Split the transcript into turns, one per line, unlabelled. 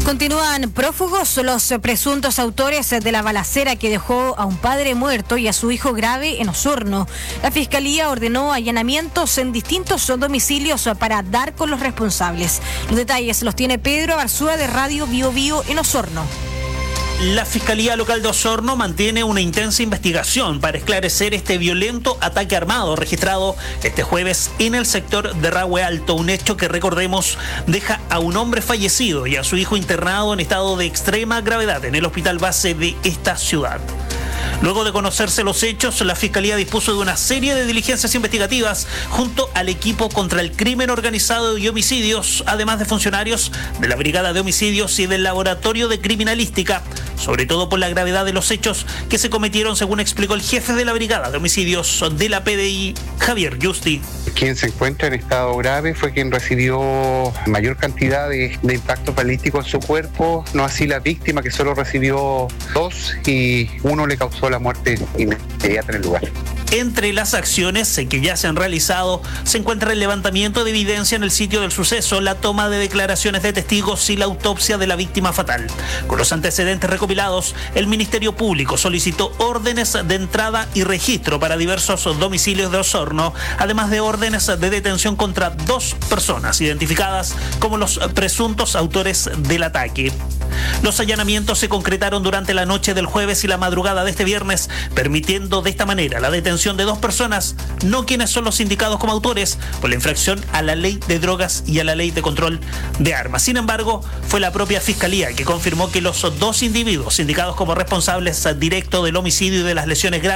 Continúan prófugos los presuntos autores de la balacera que dejó a un padre muerto y a su hijo grave en Osorno. La Fiscalía ordenó allanamientos en distintos domicilios para dar con los responsables. Los detalles los tiene Pedro Arzúa de Radio Bio Bio en Osorno.
La Fiscalía Local de Osorno mantiene una intensa investigación para esclarecer este violento ataque armado registrado este jueves en el sector de Rahue Alto, un hecho que, recordemos, deja a un hombre fallecido y a su hijo internado en estado de extrema gravedad en el hospital base de esta ciudad. Luego de conocerse los hechos, la Fiscalía dispuso de una serie de diligencias investigativas junto al equipo contra el crimen organizado y homicidios, además de funcionarios de la Brigada de Homicidios y del Laboratorio de Criminalística, sobre todo por la gravedad de los hechos que se cometieron, según explicó el jefe de la Brigada de Homicidios de la PDI, Javier Yusti.
Quien se encuentra en estado grave fue quien recibió mayor cantidad de impactos balísticos en su cuerpo, no así la víctima, que solo recibió 2 y uno le causó la muerte inmediata en el lugar.
Entre las acciones que ya se han realizado se encuentra el levantamiento de evidencia en el sitio del suceso, la toma de declaraciones de testigos y la autopsia de la víctima fatal. Con los antecedentes recopilados, el Ministerio Público solicitó órdenes de entrada y registro para diversos domicilios de Osorno, además de órdenes de detención contra 2 personas identificadas como los presuntos autores del ataque. Los allanamientos se concretaron durante la noche del jueves y la madrugada de este viernes, permitiendo de esta manera la detención de 2 personas, no quienes son los indicados como autores por la infracción a la ley de drogas y a la ley de control de armas. Sin embargo, fue la propia Fiscalía que confirmó que los 2 individuos indicados como responsables directos del homicidio y de las lesiones graves